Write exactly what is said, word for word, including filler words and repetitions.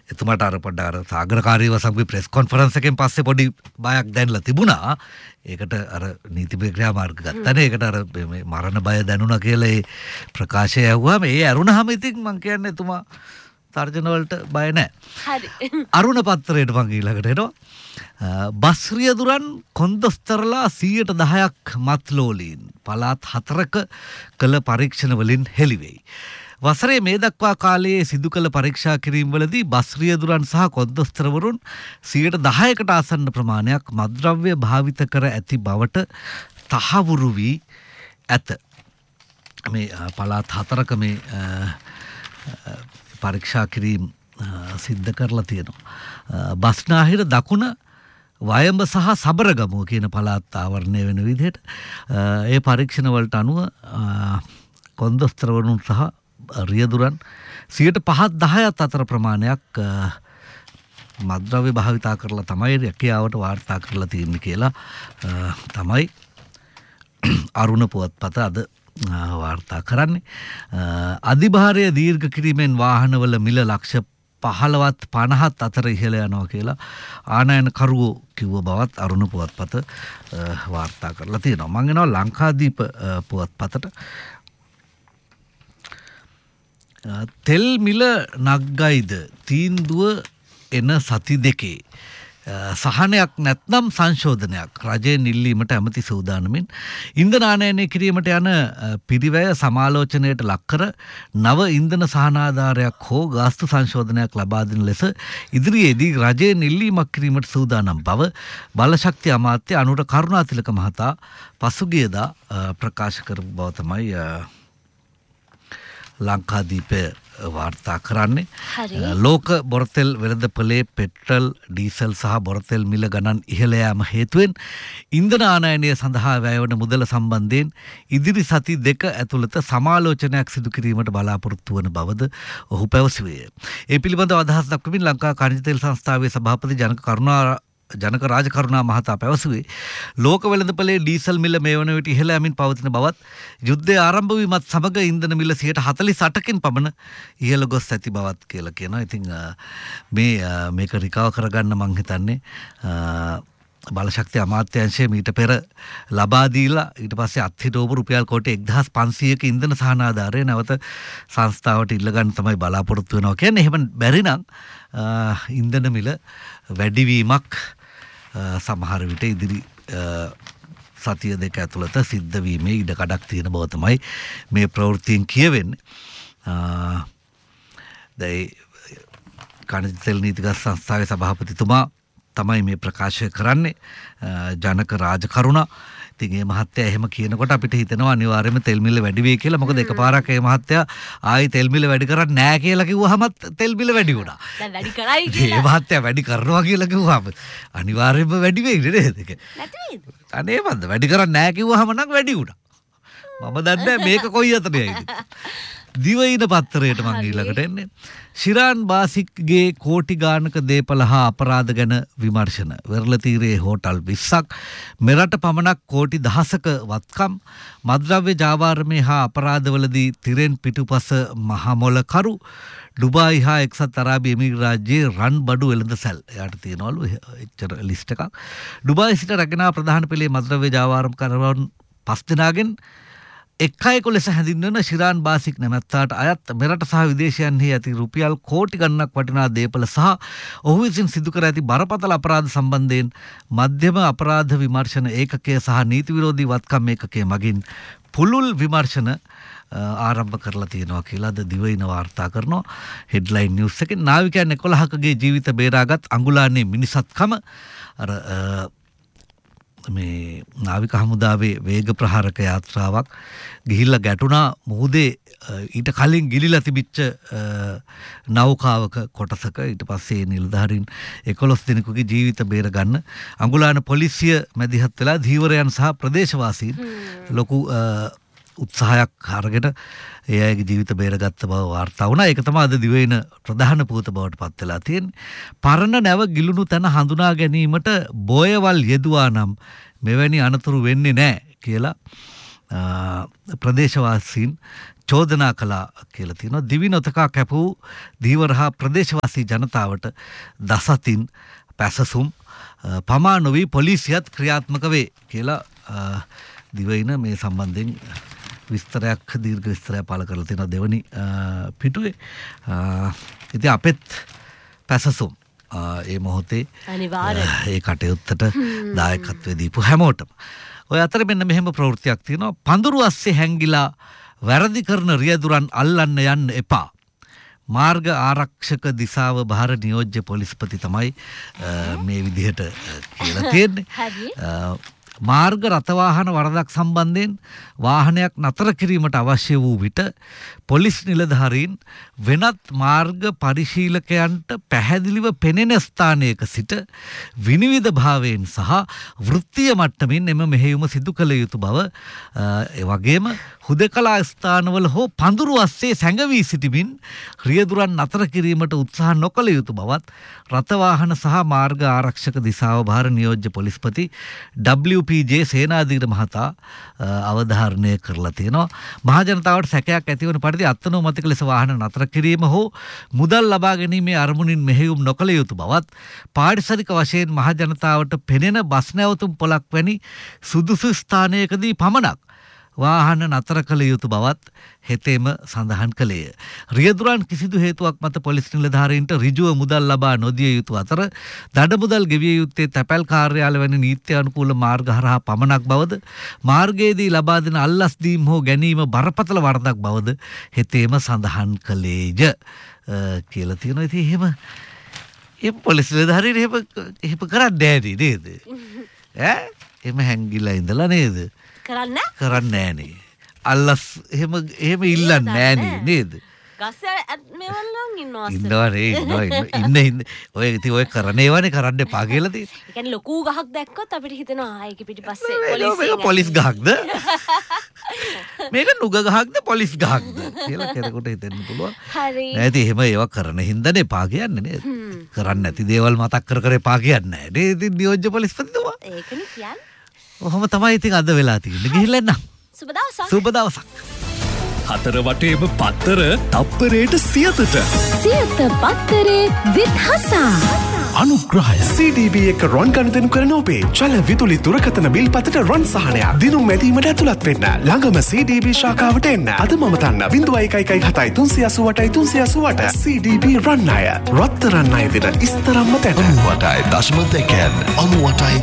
එතුමාට අර පොඩ්ඩක් අර සාගරකාරී වසම්ගේ ප්‍රෙස් කොන්ෆරන්ස් එකෙන් පස්සේ පොඩි බයක් දැනලා තිබුණා. ඒකට අර නීතිමය ක්‍රියාමාර්ග ගත්තනේ. ඒකට අර මේ මරණ බය දැනුණා කියලා ඒ ප්‍රකාශය ඇහුවාම ඒ අරුණාම ඉතින් මං කියන්නේ එතුමා තර්ජන වලට බය නැහැ. හරි. අරුණ පත්‍රයට මං ඊළඟට එනවා. බස් රියදුරන් කොන්දොස්තරලා සියයට දහයක් මත්ලෝලීන් පළාත් හතරක කළ පරීක්ෂණ වලින් හෙළිවෙයි. වසරේ මේ දක්වා කාලයේ සිදු කළ පරීක්ෂා කිරීම්වලදී බස් රියදුරන් සහ කොන්දොස්තරවරුන් සියයට දහයකට ආසන්න ප්‍රමාණයක් මත්ද්‍රව්‍ය භාවිත කර ඇති බවට තහවුරු වී ඇත. මේ පළාත් හතරක මේ පරීක්ෂා කිරීම සිද්ධ කරලා තියෙනවා. බස්නාහිර දකුණ වයඹ සහ සබරගමුව කියන පළාත් ආවරණය වෙන විදිහට ඒ පරීක්ෂණ වලට අනුව කොන්දොස්තරවරුන් සහ රියදුරන් සියයට පහත් දහයත් අතර ප්‍රමාණයක් මත්ද්‍රව්‍ය භාවිතා කරලා තමයි රැකියාවට වාර්තා කරලා තියෙන්නේ කියලා තමයි අරුණ පුවත්පත අද වාර්තා කරන්නේ. අධිභාරය දීර්ඝ කිරීමෙන් වාහනවල මිල ලක්ෂ පහළවත් පනහත් අතර ඉහළ යනවා කියලා ආනයනකරුවෝ කිව්ව බවත් අරුණ පුවත්පත වාර්තා කරලා තියෙනවා. මම එනවා ලංකාදීප පුවත්පතට. තෙල් මිල නග්ගයිද තීන්දුව එන සති දෙකේ සහනයක් නැත්නම් සංශෝධනයක් රජයෙන් ඉල්ලීමට ඇමති සූදානමින් ඉන්ධන ආනයනය කිරීමට යන පිරිවැය සමාලෝචනයට ලක්කර නව ඉන්ධන සහනාධාරයක් හෝ ගාස්තු සංශෝධනයක් ලබා දෙන ලෙස ඉදිරියේදී රජයෙන් ඉල්ලීමක් කිරීමට සූදානම් බව බලශක්ති අමාත්‍ය අනුර කරුණාතිලක මහතා පසුගියදා ප්‍රකාශ කරපු බව තමයි ලංකාදීපය වාර්තා කරන්නේ. ලෝක බොරතෙල් වෙළඳපොලේ පෙට්‍රල් ඩීසල් සහ බොරතෙල් මිල ගණන් ඉහළ යාම හේතුවෙන් ඉන්ධන ආනයනය සඳහා වැය වන මුදල සම්බන්ධයෙන් ඉදිරි සති දෙක ඇතුළත සමාලෝචනයක් සිදු කිරීමට බලාපොරොත්තු වන බවද ඔහු පැවසුවේය. ඒ පිළිබඳව අදහස් දක්වමින් ලංකා ඛනිජ තෙල් සංස්ථාවේ සභාපති ජනක කරුණා ජනක රාජකරුණා මහතා පැවසුවේ ලෝක වෙළඳපොලේ ඩීසල් මිල මේ වන විට ඉහළ යමින් පවතින බවත් යුද්ධය ආරම්භ වීමත් සමග ඉන්ධන මිල සියයට හතළිස් අටකින් පමණ ඉහළ ගොස් ඇති බවත් කියලා කියනවා. ඉතින් මේ මේක රිකවර් කරගන්න මං හිතන්නේ බලශක්ති අමාත්‍යාංශය මීට පෙර ලබා දීලා ඊට පස්සේ අත්හිටවපු රුපියල් කෝටි එක්දහස් පන්සීයක ඉන්ධන සහනාධාරය නැවත සංස්ථාවට ඉල්ල ගන්න තමයි බලාපොරොත්තු වෙනවා කියන්නේ. එහෙම බැරි නම් ඉන්ධන මිල වැඩිවීමක් සමහර විට ඉදිරි සතිය දෙක ඇතුළත සිද්ධ වීමේ ඉඩ කඩක් තියෙන බව තමයි මේ ප්‍රවෘත්තියෙන් කියවෙන්නේ. දැන් ඛනිජ තෙල් නීතිගත සංස්ථාවේ සභාපතිතුමා තමයි මේ ප්‍රකාශය කරන්නේ ජනක රාජකරුණා. ඉතින් මේ මහත්තයා එහෙම කියනකොට අපිට හිතෙනවා අනිවාර්යයෙන්ම තෙල් මිල වැඩි වෙයි කියලා. මොකද එකපාරක් මේ මහත්තයා ආයි තෙල් මිල වැඩි කරන්නේ නැහැ කියලා කිව්වහමත් තෙල් මිල වැඩි වුණා. දැන් වැඩි කරයි කියලා. මේ මහත්තයා වැඩි කරනවා කියලා කිව්වහම අනිවාර්යයෙන්ම වැඩි වෙයි නේද? නැති වෙයිද? අනේ මන්ද වැඩි කරන්නේ නැහැ කිව්වහම නම් වැඩි වුණා. මම දන්නේ මේක කොයි අතරේයිද? දිවයින පත්තරයට මං ඊළඟට එන්නේ. ශිරාන් බාසික්ගේ කෝටි ගානක දේපල හා අපරාධ ගැන විමර්ශන. වෙරළතීරයේ හෝටල් විස්සක් මෙරට පමණක් කෝටි දහසක වත්කම් මද්‍රව්‍ය ජාවාරමේ හා අපරාධවලදී තිරෙන් පිටුපස මහමොලකරු ඩුබායි හා එක්සත් අරාබි එමිරාජ්‍යයේ රන් බඩු වෙළඳ සැල්. එයාට තියෙනවලු එච්චර ලිස්ට් එකක්. ඩුබායි සිට රැගෙන ප්‍රධාන පෙළේ මද්‍රව්‍ය ජාවාරම් කරවන පස් දෙනාගෙන් එක් අයෙකු ලෙස හැඳින්වන ශිරාන් බාසික් නැමැත්තාට අයත් මෙරට සහ විදේශයන්හි ඇති රුපියල් කෝටි ගණනක් වටිනා දේපල සහ ඔහු විසින් සිදු කර ඇති බරපතල අපරාධ සම්බන්ධයෙන් මධ්‍යම අපරාධ විමර්ශන ඒකකය සහ නීති විරෝධී වත්කම් ඒකකය මගින් පුළුල් විමර්ශන ආරම්භ කරලා තියෙනවා කියලා අද දිවයින වාර්තා කරනවා. හෙඩ්ලයින් නිවුස් එකේ නාවිකයන් එකොළහකගේ ජීවිත බේරාගත් අඟුලානේ මිනිසත්කම අර මේ නාවික හමුදාවේ වේග ප්‍රහාරක යාත්‍රාවක් ගිහිල්ලා ගැටුණා මුහුදේ ඊට කලින් ගිලිලා තිබිච්ච නෞකාවක කොටසක. ඊට පස්සේ නිලධාරීන් එකොළොස් දෙනෙකුගේ ජීවිත බේර ගන්න අඟුලාන පොලිසිය මැදිහත් වෙලා ධීවරයන් සහ ප්‍රදේශවාසීන් ලොකු උත්සාහයක් අරගෙන ඒ අයගේ ජීවිත බේරගත්ත බව වාර්තා වුණා. ඒක තමයි අද දිවයින ප්‍රධාන පුවත බවට පත් වෙලා තියෙන්නේ. පරණ නැව ගිලුණු තැන හඳුනා ගැනීමට බෝයවල් යෙදුවා නම් මෙවැනි අනතුරු වෙන්නේ නැහැ කියලා ප්‍රදේශවාසීන් චෝදනා කළා කියලා තියෙනවා. දිවි නොතකා කැපූ දීවරහා ප්‍රදේශවාසී ජනතාවට දසතින් පැසසුම් පමා නොවී පොලිසියත් ක්‍රියාත්මක වේ කියලා දිවයින මේ සම්බන්ධයෙන් විස්තරයක් දීර්ඝ විස්තරයක් පළ කරලා තියෙනවා දෙවනි පිටුවේ. ඉතින් අපෙත් පැසසුම් ඒ මොහොතේ අනිවාර්යයෙන් ඒ කටයුත්තට දායකත්වයේ දීපු හැමෝටම. ඔය අතර මෙන්න මෙහෙම ප්‍රවෘත්තියක් තියෙනවා. පඳුරු අස්සේ හැංගිලා වැරදි කරන රියදුරන් අල්ලන්න යන්න එපා. මාර්ග ආරක්ෂක දිසාව භාර නියෝජ්‍ය පොලිස්පති තමයි මේ විදිහට කියලා තියෙන්නේ. මාර්ග රථවාහන වරදක් සම්බන්ධයෙන් වාහනයක් නතර කිරීමට අවශ්‍ය වූ විට පොලිස් නිලධාරීන් වෙනත් මාර්ග පරිශීලකයන්ට පැහැදිලිව පෙනෙන ස්ථානයක සිට විනිවිද භාවයෙන් සහ වෘත්තීය මට්ටමින් එම මෙහෙයුම සිදු කළ යුතු බව, ඒ වගේම හුදකලා ස්ථානවල හෝ පඳුරු අස්සේ සැඟවී සිටිමින් රියදුරන් නතර කිරීමට උත්සාහ නොකළ යුතු බවත් රථවාහන සහ මාර්ග ආරක්ෂක දිසාව භාර නියෝජ්‍ය පොලිස්පති ඩබ්ලිව් පී ජේ සේනාධීර මහතා අවධාරණය කරලා තියෙනවා. මහජනතාවට සැකයක් ඇතිවන පරිදි අත්නෝමතික ලෙස වාහන නතර කිරීම හෝ මුදල් ලබා ගැනීමේ අරමුණින් මෙහෙයුම් නොකළ යුතු බවත්, පාරිසරික වශයෙන් මහජනතාවට පෙනෙන බස් නැවතුම් පොලක් වැනි සුදුසු ස්ථානයකදී පමණක් වාහන නතර කළ යුතු බවත් හෙතෙම සඳහන් කළේය. රියදුරන් කිසිදු හේතුවක් මත පොලිස් නිලධාරීන්ට ඍජුව මුදල් ලබා නොදිය යුතු අතර දඩ මුදල් ගෙවිය යුත්තේ තැපැල් කාර්යාල වැනි නීත්‍ය අනුකූල මාර්ග හරහා පමණක් බවද, මාර්ගයේදී ලබා දෙන අල්ලස් දීම් හෝ ගැනීම බරපතල වරදක් බවද හෙතෙම සඳහන් කළේය කියලා තියෙනවා. ඉතින් එහෙම ඒ පොලිස් නිලධාරීන් එහෙම එහෙම කරන්නේ නැහැ නේද? ඈ එහෙම හැංගිලා ඉඳලා නේද? කරන්න කරන්නේ නෑනේ. අල්ලස් එහෙම එහෙම ඉල්ලන්නේ නෑනේ නේද? ගස් මේවල්ලන් ඉන්නවා අස්සට. ඉන්නවනේ ඉන්නවා ඉන්න ඉන්න ඔය ඉතින් ඔය කරන ඒවානේ කරන්න එපා කියලා තියෙන්නේ. ඒ කියන්නේ ලොකු ගහක් දැක්කොත් අපිට හිතෙනවා ආ ඒක පිටිපස්සේ පොලිසිය. මේක පොලිස් ගහක්ද? මේක නුග ගහක්ද පොලිස් ගහක්ද කියලා කෙනෙකුට හිතෙන්න පුළුවන්. හරි. නැති එහෙම ඒවා කරන හින්දානේ එපා කියන්නේ නේද? කරන්නේ නැති දේවල් මතක් කර කර එපා කියන්නේ නැහැ. නේද? ඉතින් නියෝජ්‍ය පොලිස්පතිතුමා. ඒකනේ කියන්නේ. ඔහොම තමයි ඉතින් අද වෙලා තියෙන්නේ. ගිහිල්ලා එන්න. සුබ දවසක්. සුබ දවසක්. හතර වටේම පත්තර තප්පරයට සියතට. සියත පත්තරේ විත් හසා. අනුග්‍රහය සී ඩී බී එක රොන් ගනුදෙනු කරන ඔබේ ජල විදුලි දුරකථන බිල් පතට රොන් සහනයක් දිනුම් මැදීමට ඇතුළත් වෙන්න. ළඟම සී ඩී බී ශාඛාවට එන්න. අද මම තන්න බිංදුව එකයි එකයි හතයි තුන්සිය අසූ අටයි තුන්සිය අසූ අට. සී ඩී බී රන් අය රත්තරන් අය දෙන ඉස්තරම්ම තැන. අනු අටයි දශම දෙකෙන් අනු අටයි